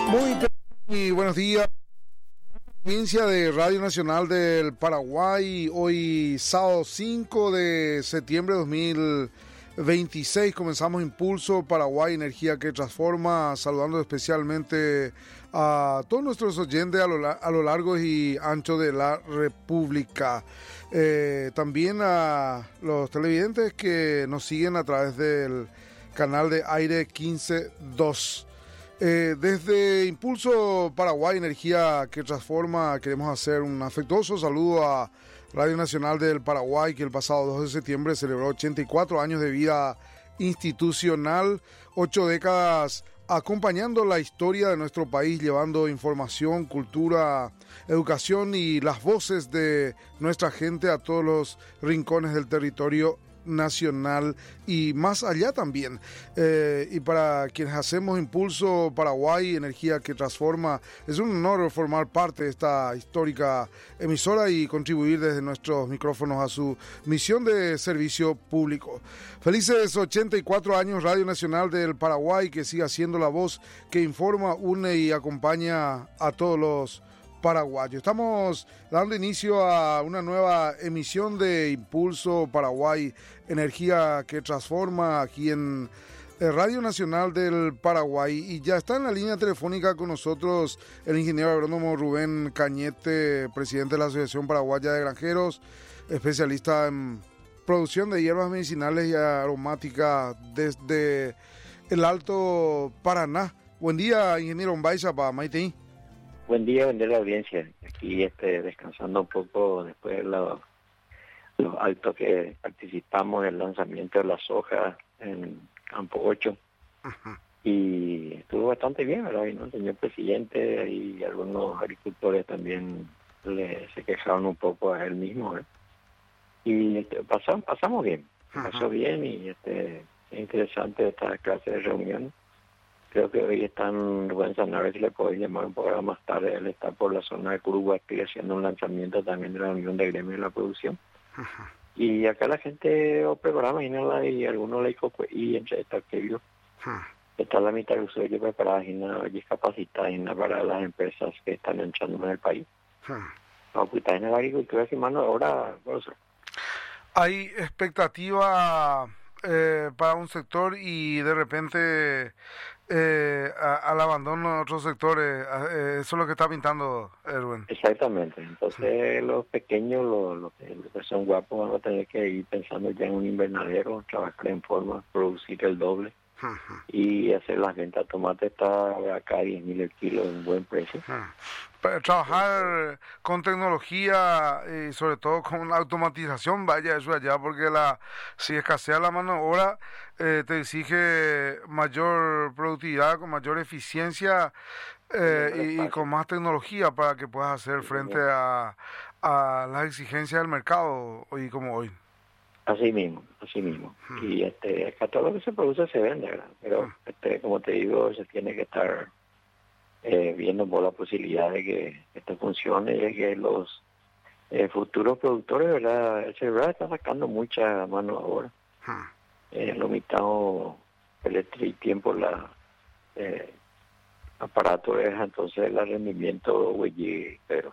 Muy buenos días, audiencia de Radio Nacional del Paraguay. Hoy sábado 5 de septiembre de 2026 comenzamos Impulso Paraguay, energía que transforma, saludando especialmente a todos nuestros oyentes a lo largo y ancho de la República. También a los televidentes que nos siguen a través del canal de aire 152. Desde Impulso Paraguay, energía que transforma, queremos hacer un afectuoso saludo a Radio Nacional del Paraguay, que el pasado 2 de septiembre celebró 84 años de vida institucional, 8 décadas acompañando la historia de nuestro país, llevando información, cultura, educación y las voces de nuestra gente a todos los rincones del territorio nacional y más allá también. Y para quienes hacemos Impulso Paraguay, energía que transforma, es un honor formar parte de esta histórica emisora y contribuir desde nuestros micrófonos a su misión de servicio público. Felices 84 años Radio Nacional del Paraguay, que siga siendo la voz que informa, une y acompaña a todos los paraguayo. Estamos dando inicio a una nueva emisión de Impulso Paraguay, energía que transforma, aquí en Radio Nacional del Paraguay, y ya está en la línea telefónica con nosotros el ingeniero agrónomo Rubén Cañete, presidente de la Asociación Paraguaya de Granjeros, especialista en producción de hierbas medicinales y aromáticas desde el Alto Paraná. Buen día, ingeniero Mbaiza, para Maite. Buen día a la audiencia. Aquí descansando un poco después de los actos que participamos en el lanzamiento de la soja en Campo 8. Ajá. Y estuvo bastante bien, ¿verdad? Y, ¿no? El señor presidente y algunos agricultores también se quejaron un poco a él mismo, ¿eh? Y pasamos bien. Ajá. Pasó bien y es interesante esta clase de reunión. Creo que hoy están Rubén Sanabria, si le puedo llamar un poco más tarde. Él está por la zona de Curuguaty haciendo un lanzamiento también de la Unión de Gremio de la Producción. Ajá. Y acá la gente preparaba, y algunos le dijo, y entre estos que vio, está la mitad de usuarios preparados y capacitados para las empresas que están entrando en el país. En la agricultura, si mano ahora, hay expectativa para un sector y de repente al abandono de otros sectores. Eso es lo que está pintando Erwin. Exactamente. Entonces los pequeños, los que son guapos, van a tener que ir pensando ya en un invernadero, trabajar en forma, producir el doble. Y hacer las ventas. Tomate está acá a 10.000 el kilo, en buen precio. Trabajar con tecnología y sobre todo con automatización, vaya eso allá, porque si escasea la mano de obra, te exige mayor productividad, con mayor eficiencia y con más tecnología para que puedas hacer frente a las exigencias del mercado hoy como hoy. Así mismo. Y acá todo lo que se produce se vende, ¿verdad? Pero como te digo, se tiene que estar viendo por la posibilidad de que esto funcione y que los futuros productores, ¿verdad? El celular está sacando mucha mano ahora. Lo mitad el tiempo aparato es, entonces el rendimiento pero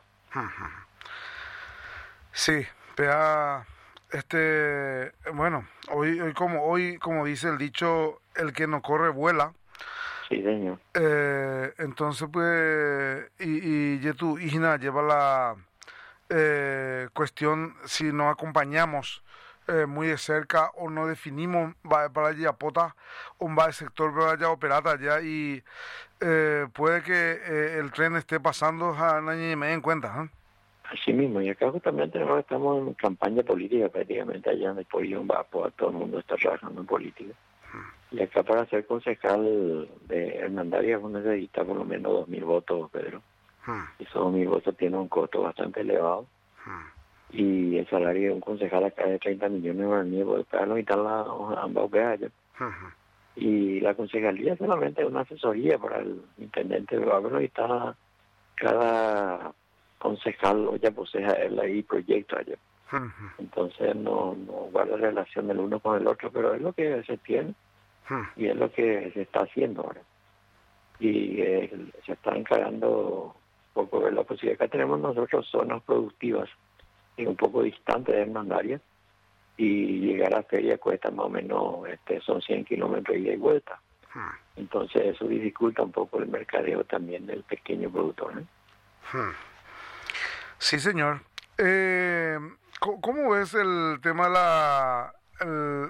sí, vea. Bueno, hoy como dice el dicho, el que no corre vuela. Sí, señor. Entonces, pues, y tu hija lleva la cuestión, si nos acompañamos muy de cerca o no definimos va para allá pota o va el sector para allá operata allá y puede que el tren esté pasando a nadie me den cuenta, ¿eh? Así mismo, y acá justamente ahora estamos en campaña política prácticamente allá en el Polígono Vapo, todo el mundo está trabajando en política. Y acá para ser concejal de Hernandaria uno necesita por lo menos 2.000 votos, Pedro. Y esos 2.000 votos tienen un costo bastante elevado. Y el salario de un concejal acá es de 30 millones de guaraníes, porque para la mitad ambas allá. Y la concejalía solamente es una asesoría para el intendente de Bávaro y está cada concejal o ya posee él ahí proyecto allá. Entonces no guarda relación del uno con el otro, pero es lo que se tiene y es lo que se está haciendo ahora. y se está encarando un poco ver la posibilidad. Acá tenemos nosotros zonas productivas un poco distantes de Hernandarias, y llegar a feria cuesta más o menos, son 100 kilómetros ida y vuelta. Entonces eso dificulta un poco el mercadeo también del pequeño productor, ¿no? Sí, señor. ¿Cómo ves el tema de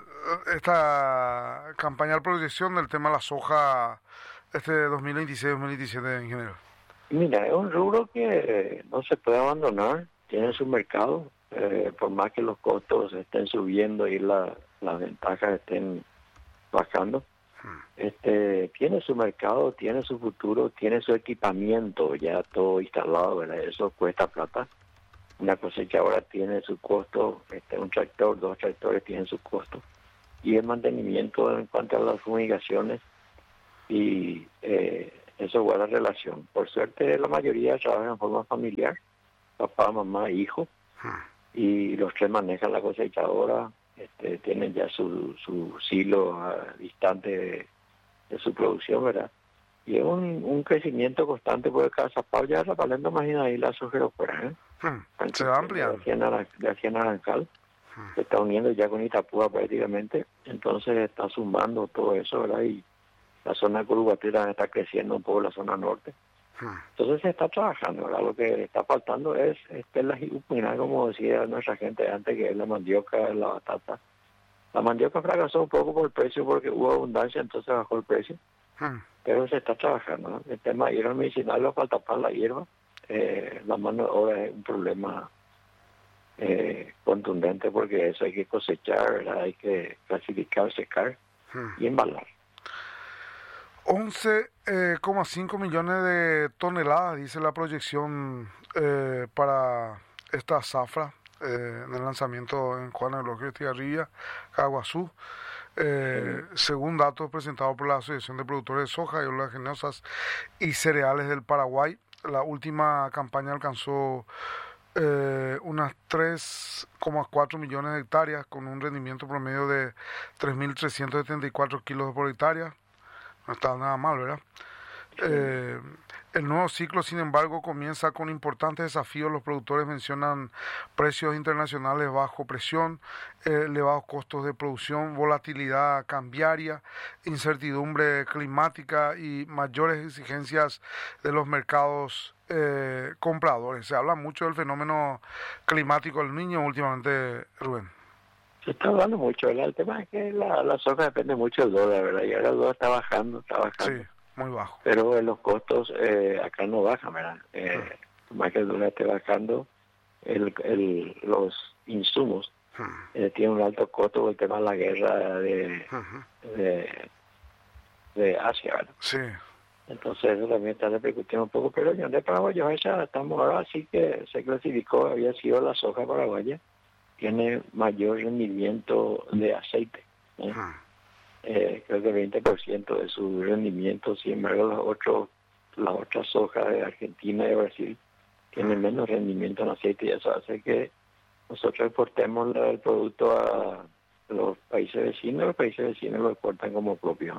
esta campaña de proyección del tema de la soja 2026-2027 en general? Mira, es un rubro que no se puede abandonar, tiene su mercado, por más que los costos estén subiendo y las ventajas estén bajando. Tiene su mercado, tiene su futuro, tiene su equipamiento ya todo instalado, ¿verdad? Eso cuesta plata. Una cosechadora tiene su costo, un tractor, 2 tractores tienen su costo. Y el mantenimiento en cuanto a las fumigaciones, y eso guarda relación. Por suerte la mayoría trabaja en forma familiar, papá, mamá, hijo, y los 3 manejan la cosechadora, tienen ya su silo distante de su producción, ¿verdad? Y es un crecimiento constante, porque cada zapado ya Zapalendo, imagina ahí la sojera fuera, se va ampliando. De aquí a Naranjal, se está uniendo ya con Itapúa prácticamente, entonces está sumando todo eso, ¿verdad? Y la zona curvatera está creciendo un poco, la zona norte. Entonces se está trabajando, ¿verdad? Lo que está faltando es la jicupina, como decía nuestra gente antes, que es la mandioca, la batata. La mandioca fracasó un poco por el precio, porque hubo abundancia, entonces bajó el precio. Pero se está trabajando, ¿no? El tema de hierba medicinal, lo falta para la hierba. La mano de obra es un problema contundente, porque eso hay que cosechar, ¿verdad? Hay que clasificar, secar y embalar. 11,5 millones de toneladas, dice la proyección para esta zafra en el lanzamiento en Juan Eulogio Estigarribia, Caguazú. Según datos presentados por la Asociación de Productores de Soja y Oleaginosas y Cereales del Paraguay, la última campaña alcanzó unas 3,4 millones de hectáreas, con un rendimiento promedio de 3.374 kilos por hectárea. No está nada mal, ¿verdad? El nuevo ciclo, sin embargo, comienza con importantes desafíos. Los productores mencionan precios internacionales bajo presión, elevados costos de producción, volatilidad cambiaria, incertidumbre climática y mayores exigencias de los mercados compradores. Se habla mucho del fenómeno climático del Niño últimamente, Rubén. Se está hablando mucho, ¿verdad? El tema es que la soja depende mucho del dólar, ¿verdad? Y ahora el dólar está bajando. Sí, muy bajo. Pero los costos acá no bajan, ¿verdad? Más que el dólar esté bajando, los insumos tienen un alto costo por el tema de la guerra de Asia, ¿verdad? Sí. Entonces eso también está repercutiendo un poco, pero yo de Paraguayo estamos ahora, así que se clasificó, había sido la soja paraguaya, tiene mayor rendimiento de aceite, creo que 20% de su rendimiento. Sin embargo las otras sojas de Argentina y de Brasil tienen menos rendimiento en aceite, y eso hace que nosotros exportemos el producto a los países vecinos. Los países vecinos lo exportan como propio.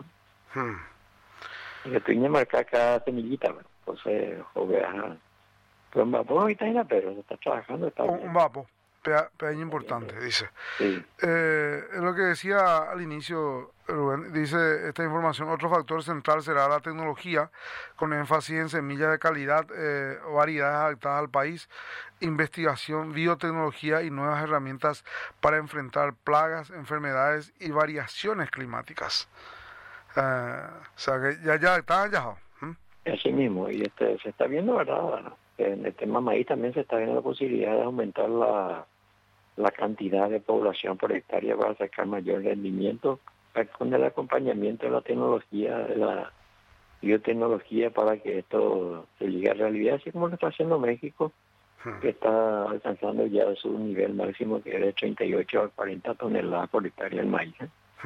Y que tú marcar cada semillita, ¿no? Entonces, pero un vapor ahorita en pero se está trabajando. Un vapor. Pequeño importante, dice. Sí. Lo que decía al inicio, Rubén, dice esta información: otro factor central será la tecnología, con énfasis en semillas de calidad, variedades adaptadas al país, investigación, biotecnología y nuevas herramientas para enfrentar plagas, enfermedades y variaciones climáticas. O sea que ya están ya. Así mismo, y se está viendo, ¿verdad? En el tema maíz también se está viendo la posibilidad de aumentar la cantidad de población por hectárea para sacar mayor rendimiento, con el acompañamiento de la tecnología, de la biotecnología, para que esto se llegue a realidad, así como lo está haciendo México, que está alcanzando ya su nivel máximo, que es de 38 a 40 toneladas por hectárea el maíz.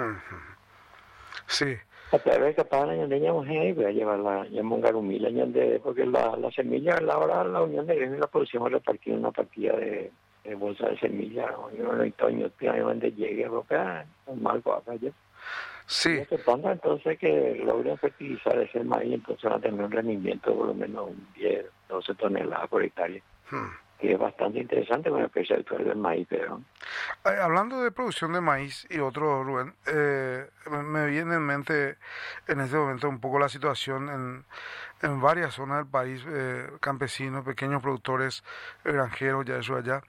Sí. A través de capaz la ñandeña ahí voy a llevarla, llamo Garumí, la ñande, porque la semilla, ahora la Unión de Gremios la producción a repartir una partida de bolsa de semillas, yo no estoy donde llegue, porque un marco acá ya. Sí. Y supongo entonces que logren fertilizar ese maíz, entonces van a tener un rendimiento de por lo menos 10, 12 toneladas por hectárea. Que es bastante interesante con el precio actual del maíz, pero... Hablando de producción de maíz y otro, Rubén, me viene en mente en este momento un poco la situación en varias zonas del país, campesinos, pequeños productores, granjeros, ya eso allá,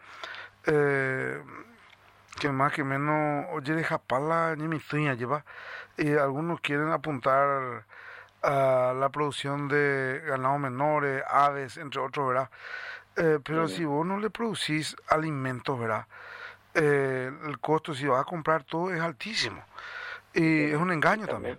que más que menos, oye, de japala ni mi tuña lleva, y algunos quieren apuntar a la producción de ganado menores, aves, entre otros, ¿verdad? Pero si vos no le producís alimentos, ¿verdad? El costo, si vas a comprar todo, es altísimo. Y es un engaño también.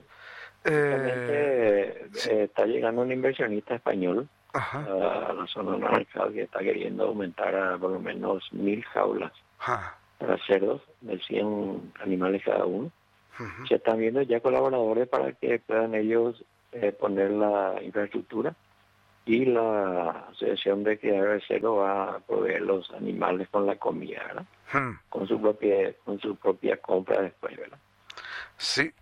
Está llegando un inversionista español Ajá, a la zona naranja que está queriendo aumentar a por lo menos 1.000 jaulas ajá, para cerdos, de 100 animales cada uno. ujú, Se están viendo ya colaboradores para que puedan ellos poner la infraestructura y la asociación de criadero de cerdo va a proveer los animales con la comida, ¿verdad? Con su propia compra después, ¿verdad? sí,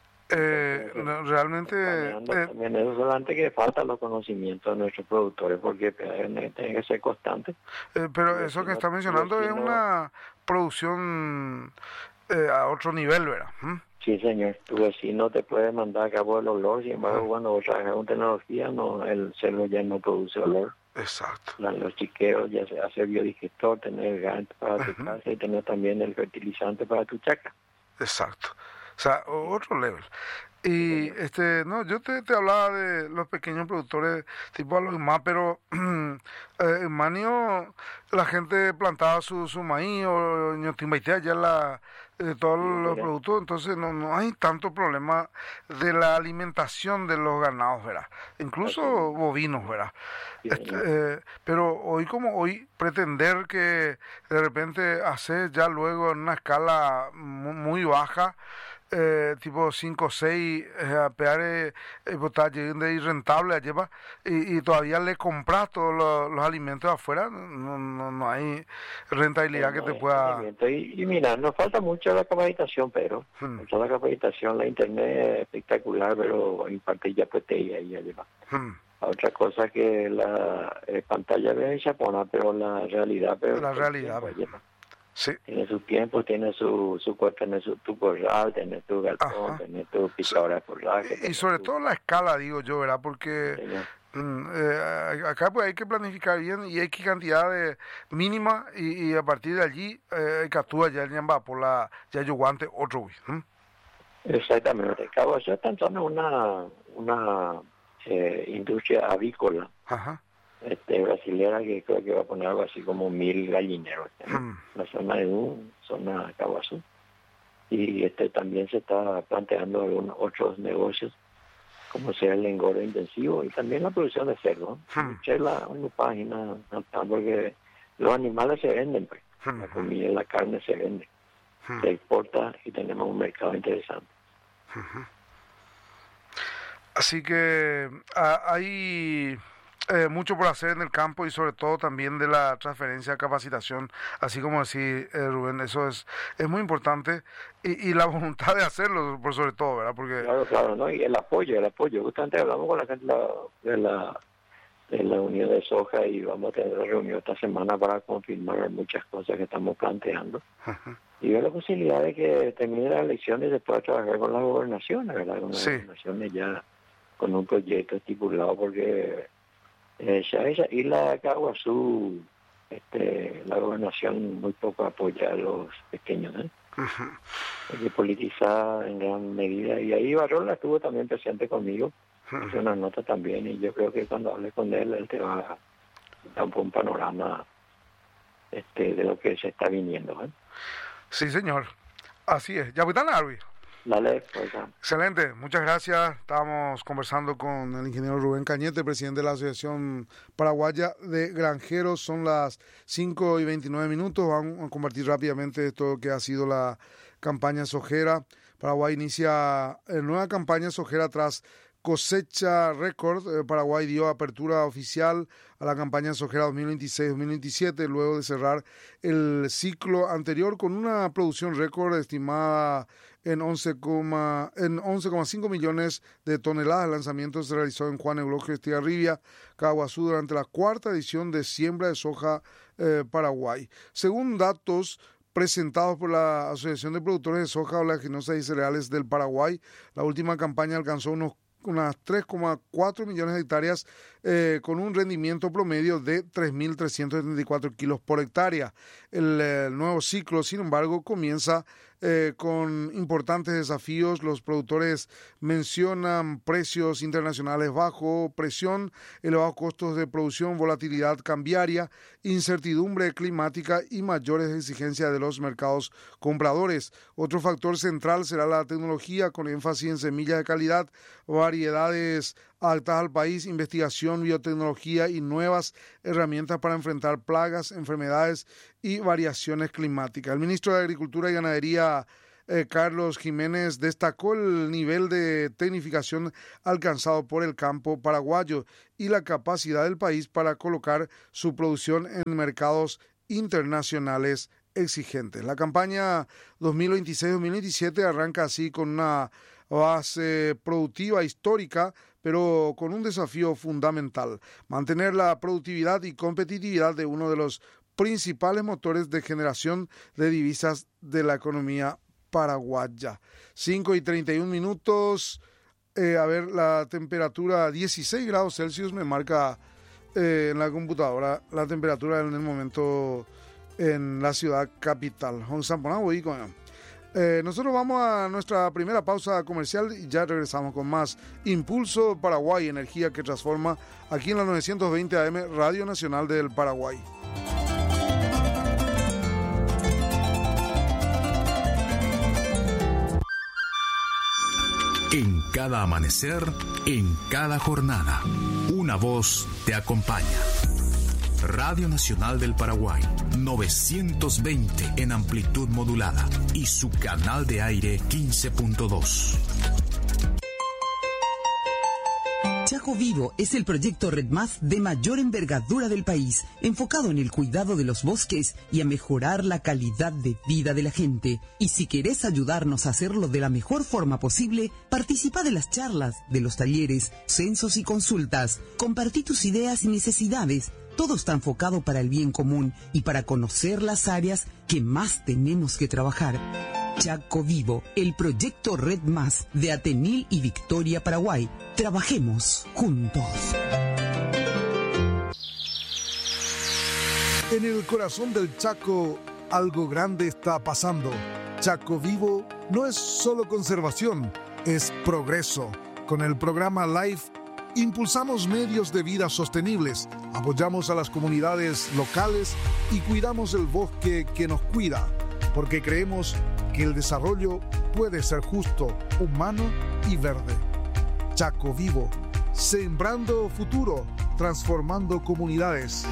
Estamos realmente, planeando también eso, solamente que faltan los conocimientos de nuestros productores porque tiene que ser constante. pero Y eso así que no, está y mencionando así es no. una producción a otro nivel, ¿verdad? Sí, señor, tu vecino te puede mandar a cabo el olor, sin embargo, cuando vos trabajas con tecnología, no, el cerdo ya no produce olor. Exacto. Los chiqueros ya se hace biodigestor, tener gas para tu casa y tener también el fertilizante para tu chaca. Exacto. O sea, otro level. Sí, Y señor. no, yo te hablaba de los pequeños productores tipo a los más, pero en Manio la gente plantaba su maíz o ñotimbaitea ya todos Sí, los mira. productos, entonces no hay tanto problema de la alimentación de los ganados, ¿verdad? Incluso Así mismo. bovinos, ¿verdad? Sí, señor. Pero hoy como hoy pretender que de repente hacer ya luego en una escala muy baja, tipo 5 o 6 peare botaje de irrentable lleva y todavía le compras todos los alimentos afuera, no hay rentabilidad que No te hay pueda... rendimiento. Y mira, nos falta mucho la capacitación, pero Hmm, mucha la capacitación, la internet es espectacular, pero en parte ya pues te ya lleva. hmm. Otra cosa que la pantalla es chapona, pero la realidad, pero La el realidad, tiempo lleva. sí, Tiene su tiempo, tiene su cuerpo, tiene tu corral, tiene tu galpón, ajá. tiene tu So- picadora de forraje, y tiene sobre tu... todo la escala, digo yo, ¿verdad? Sí, Porque señor. acá pues hay que planificar bien y hay que cantidad de mínima y a partir de allí hay que actuar ya en por la ya yo guante otro güey. Exactamente. Cabo Hacienda está entrando en una industria avícola Ajá. brasilera que creo que va a poner algo así como 1.000 gallineros, ¿no? La zona de zona Cabo Azul. Y también se está planteando algunos otros negocios, como sea el engorde intensivo y también la producción de cerdo. Eché una página, porque los animales se venden, pues. La comida y la carne se vende, se exporta y tenemos un mercado interesante. Así que hay mucho por hacer en el campo y sobre todo también de la transferencia de capacitación, así como decía Rubén, eso es muy importante y la voluntad de hacerlo, por sobre todo, ¿verdad? Porque Claro, ¿no? Y el apoyo. Justamente hablamos con la gente de la Unión de Soja y vamos a tener una reunión esta semana para confirmar muchas cosas que estamos planteando. Y veo la posibilidad de que termine las elecciones y se pueda trabajar con las gobernaciones, ¿verdad? Con las sí, gobernaciones ya con un proyecto estipulado, porque y la Caguazú, la gobernación muy poco apoya a los pequeños, ¿eh? Hay que politizar en gran medida. Y ahí Barrola estuvo también presente conmigo, hizo una nota también, y yo creo que cuando hable con él te va a dar un panorama de lo que se está viniendo, ¿eh? sí, señor. Así es. Ya, pues, Arby. Dale, pues. Excelente, muchas gracias. Estábamos conversando con el ingeniero Rubén Cañete, presidente de la Asociación Paraguaya de Granjeros. Son las 5:29. Vamos a compartir rápidamente esto que ha sido la campaña sojera. Paraguay inicia nueva campaña sojera tras cosecha récord. Paraguay dio apertura oficial a la campaña sojera 2026-2027 luego de cerrar el ciclo anterior con una producción récord estimada en 11,5 millones de toneladas. El lanzamiento se realizó en Juan Eulogio Estigarribia, Caguazú, durante la cuarta edición de siembra de soja Paraguay. Según datos presentados por la Asociación de Productores de Soja, Oleaginosas y Cereales del Paraguay, la última campaña alcanzó unas 3,4 millones de hectáreas con un rendimiento promedio de 3.374 kilos por hectárea. El nuevo ciclo, sin embargo, comienza con importantes desafíos. Los productores mencionan precios internacionales bajo presión, elevados costos de producción, volatilidad cambiaria, incertidumbre climática y mayores exigencias de los mercados compradores. Otro factor central será la tecnología, con énfasis en semillas de calidad, variedades adaptadas al país, investigación, biotecnología y nuevas herramientas para enfrentar plagas, enfermedades y variaciones climáticas. El ministro de Agricultura y Ganadería, Carlos Jiménez, destacó el nivel de tecnificación alcanzado por el campo paraguayo y la capacidad del país para colocar su producción en mercados internacionales exigentes. La campaña 2026-2027 arranca así con una base productiva histórica, pero con un desafío fundamental: mantener la productividad y competitividad de uno de los principales motores de generación de divisas de la economía paraguaya. 5:31. A ver, la temperatura 16 grados Celsius me marca en la computadora la temperatura en el momento en la ciudad capital. Nosotros vamos a nuestra primera pausa comercial y ya regresamos con más Impulso Paraguay, energía que transforma, aquí en la 920 AM Radio Nacional del Paraguay. En cada amanecer, en cada jornada, una voz te acompaña. Radio Nacional del Paraguay, 920 en amplitud modulada y su canal de aire 15.2. Chaco Vivo es el proyecto RedMás de mayor envergadura del país, enfocado en el cuidado de los bosques y a mejorar la calidad de vida de la gente. Y si querés ayudarnos a hacerlo de la mejor forma posible, participa de las charlas, de los talleres, censos y consultas. Compartí tus ideas y necesidades. Todo está enfocado para el bien común y para conocer las áreas que más tenemos que trabajar. Chaco Vivo, el proyecto RedMás de Atenil y Victoria, Paraguay. Trabajemos juntos. En el corazón del Chaco, algo grande está pasando. Chaco Vivo no es solo conservación, es progreso. Con el programa LIFE, impulsamos medios de vida sostenibles, apoyamos a las comunidades locales y cuidamos el bosque que nos cuida, porque creemos que el desarrollo puede ser justo, humano y verde. Chaco Vivo, sembrando futuro, transformando comunidades.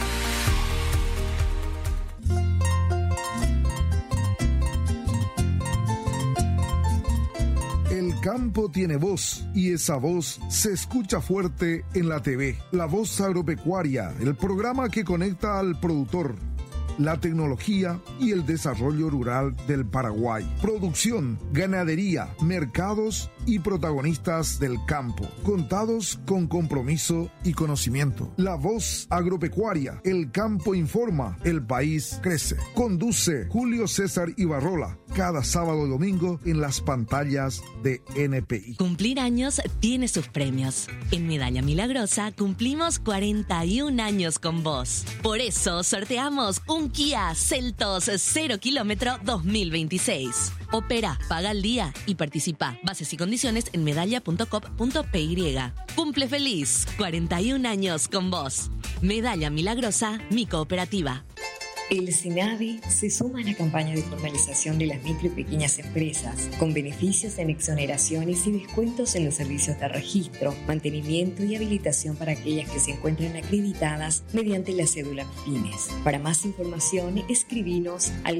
El campo tiene voz y esa voz se escucha fuerte en la TV. La Voz Agropecuaria, el programa que conecta al productor, la tecnología y el desarrollo rural del Paraguay. Producción, ganadería, mercados y protagonistas del campo, contados con compromiso y conocimiento. La Voz Agropecuaria, el campo informa, el país crece. Conduce Julio César Ibarrola, cada sábado y domingo en las pantallas de NPI. Cumplir años tiene sus premios. En Medalla Milagrosa cumplimos 41 años con vos. Por eso sorteamos un Kia Seltos 0 kilómetro 2026. Opera, paga al día y participa. Bases y condiciones en medalla.com.py. Cumple feliz, 41 años con vos. Medalla Milagrosa, mi cooperativa. El SENAVI se suma a la campaña de formalización de las micro y pequeñas empresas, con beneficios en exoneraciones y descuentos en los servicios de registro, mantenimiento y habilitación para aquellas que se encuentran acreditadas mediante la cédula PYMES. Para más información, escribinos al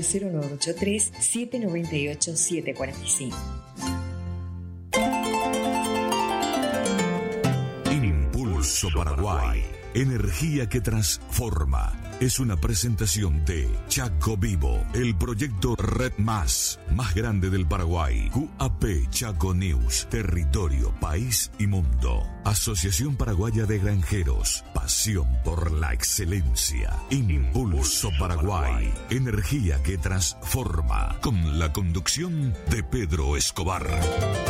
0983-798-745. Impulso Paraguay. Energía que transforma. Es una presentación de Chaco Vivo, el proyecto Red más grande del Paraguay. QAP Chaco News, territorio, país y mundo. Asociación Paraguaya de Granjeros, pasión por la excelencia. Impulso Paraguay, energía que transforma. Con la conducción de Pedro Escobar.